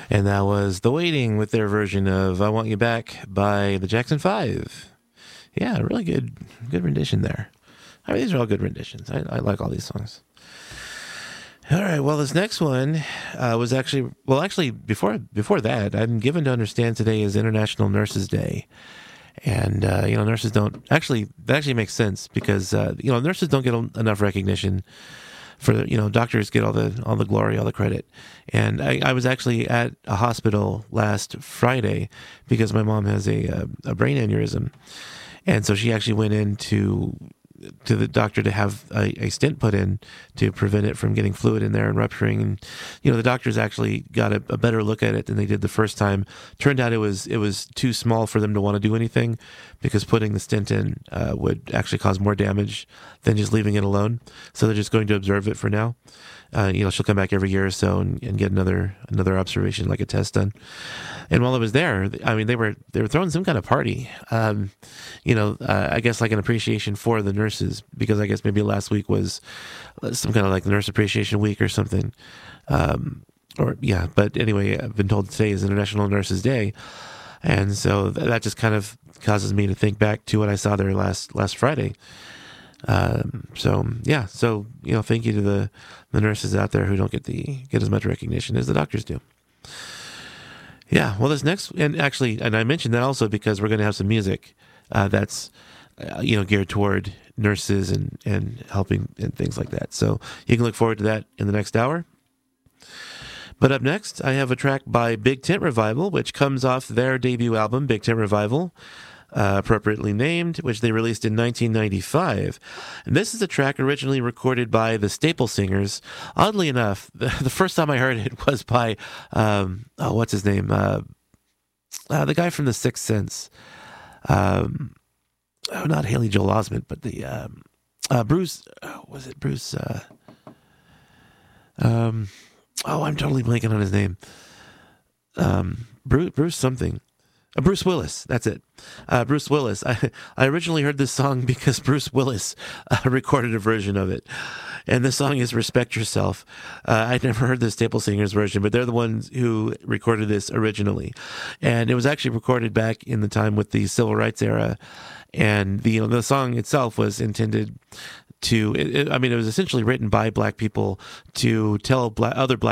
And that was The Waiting with their version of I Want You Back by the Jackson 5. Yeah, really good rendition there. I mean, these are all good renditions. I like all these songs. All right, well, this next one was actually, before that, I'm given to understand today is International Nurses Day. And, nurses don't, that actually makes sense because, nurses don't get enough recognition for, doctors get all the glory, all the credit. And I was actually at a hospital last Friday because my mom has a brain aneurysm. And so she actually went in to the doctor to have a stent put in to prevent it from getting fluid in there and rupturing. And, the doctors actually got a better look at it than they did the first time. Turned out it was too small for them to want to do anything because putting the stent in would actually cause more damage than just leaving it alone. So they're just going to observe it for now. She'll come back every year or so and get another observation, like a test done. And while I was there, I mean, they were throwing some kind of party, I guess like an appreciation for the nurses, because I guess maybe last week was some kind of like Nurse Appreciation Week or something. But anyway, I've been told today is International Nurses Day. And so that just kind of causes me to think back to what I saw there last Friday. So thank you to the nurses out there who don't get as much recognition as the doctors do. Yeah, well, this next, and I mentioned that also because we're going to have some music that's geared toward nurses and helping and things like that. So you can look forward to that in the next hour. But up next, I have a track by Big Tent Revival, which comes off their debut album, Big Tent Revival, appropriately named, which they released in 1995. And this is a track originally recorded by the Staple Singers. Oddly enough, the first time I heard it was by, what's his name? The guy from The Sixth Sense. Not Haley Joel Osment, but the Bruce. Was it Bruce? I'm totally blanking on his name. Bruce something. Bruce Willis, that's it. Bruce Willis. I originally heard this song because Bruce Willis recorded a version of it. And the song is Respect Yourself. I'd never heard the Staple Singers version, but they're the ones who recorded this originally. And it was actually recorded back in the time with the Civil Rights era. And the song itself was intended to, it was essentially written by black people to tell other black